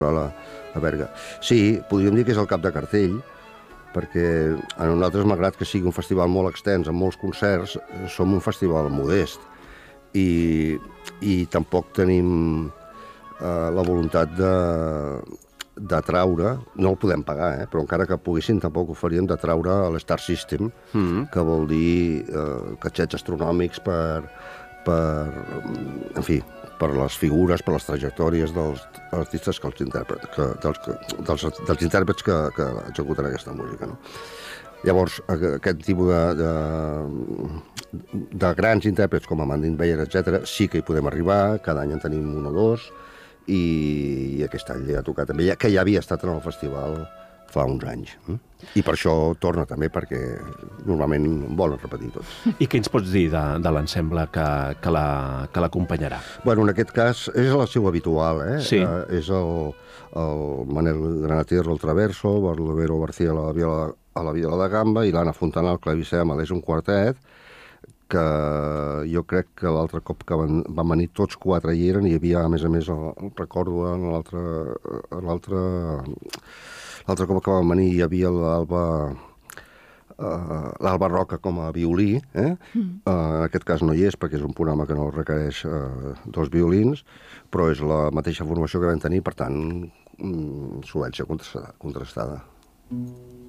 a Berga. Sí, podríem dir que és el cap de cartell, perquè a nosaltres, malgrat que sigui un festival molt extens, amb molts concerts, som un festival modest i tampoc tenim la voluntat d'atraure, no el podem pagar, però encara que poguessin tampoc ho faríem, d'atraure l'Star System, que vol dir catxets astronòmics en fi, per les figures, per les trajectòries dels artistes dels intèrprets que executen aquesta música, no? Llavors, aquest tipus de grans intèrprets com Amandine Bayer, etc., sí que hi podem arribar, cada any en tenim un o dos, i aquest any li ha tocat també, que ja havia estat en el festival fa uns anys. I per això torna també, perquè normalment volen repetir tots. I què ens pots dir de l'ensemble que l'acompanyarà? Bueno, en aquest cas és el seu habitual, Sí. És el Manel Granatierro al traverso, Barlovero García a la viola de gamba i l'Anna Fontana al clavicer, és un quartet que jo crec que l'altre cop que van venir tots quatre hi eren, i hi havia, a més, recordo l'altre cop que van venir hi havia l'Alba Roca com a violí, en aquest cas no hi és perquè és un programa que no requereix dos violins, però és la mateixa formació que vam tenir, per tant, solvència contrastada.